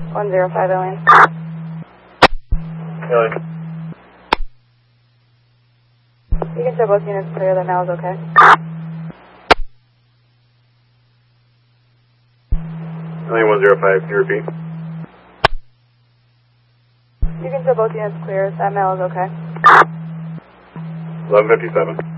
105 Alien. Alien. You can show both units clear, that now is okay. Alien 105, can you repeat? You can show both units clear, that mail is okay. 1157.